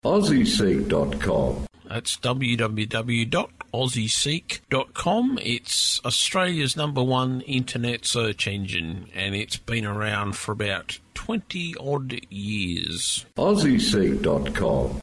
AussieSeek.com. That's www.aussieseek.com. It's Australia's #1 internet search engine, and it's been around for about 20-odd years. AussieSeek.com.